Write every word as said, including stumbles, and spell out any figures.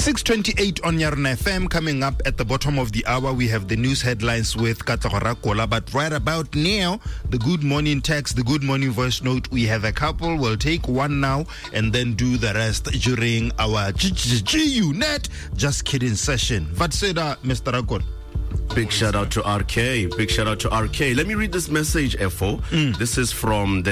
six twenty-eight on Yarna F M. Coming up at the bottom of the hour, we have the news headlines with Katlego Rakola. But right about now, the good morning text, the good morning voice note. We have a couple. We'll take one now and then do the rest during our G-Unit Just Kidding session. Vatseda, Mister Rakola. Big shout out to R K. Big shout out to R K. Let me read this message, F O. Mm. This is from the